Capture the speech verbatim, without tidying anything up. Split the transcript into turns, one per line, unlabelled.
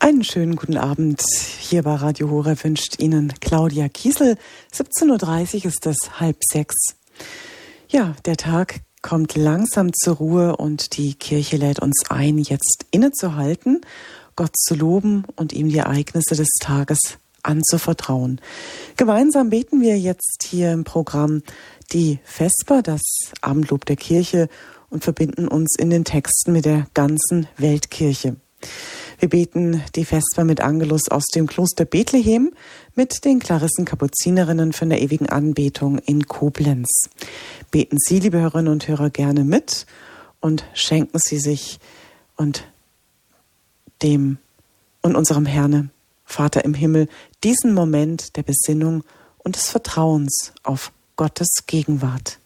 Einen schönen guten Abend. Hier bei Radio Horeb wünscht Ihnen Claudia Kiesel. siebzehn Uhr dreißig ist es, halb sechs. Ja, der Tag kommt langsam zur Ruhe und die Kirche lädt uns ein, jetzt innezuhalten, Gott zu loben und ihm die Ereignisse des Tages anzuvertrauen. Gemeinsam beten wir jetzt hier im Programm die Vesper, das Abendlob der Kirche, und verbinden uns in den Texten mit der ganzen Weltkirche. Wir beten die Vesper mit Angelus aus dem Kloster Bethlehem mit den Klarissenkapuzinerinnen von der ewigen Anbetung in Koblenz. Beten Sie, liebe Hörerinnen und Hörer, gerne mit und schenken Sie sich und dem und unserem Herrn, Vater im Himmel, diesen Moment der Besinnung und des Vertrauens auf Gottes Gegenwart.